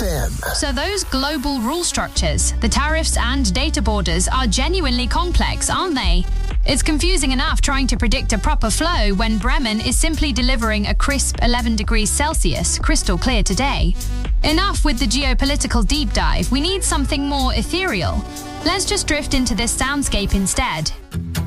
FM. So those global rule structures, the tariffs and data borders are genuinely complex, aren't they? It's confusing enough trying to predict a proper flow when Bremen is simply delivering a crisp 11 degrees Celsius, crystal clear today. Enough with the geopolitical deep dive, we need something more ethereal. Let's just drift into this soundscape instead.